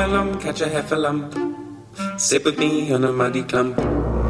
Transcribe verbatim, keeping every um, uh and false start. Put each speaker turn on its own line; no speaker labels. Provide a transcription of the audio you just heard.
a lump, catch a half a lump. Sip with me on a muddy clump.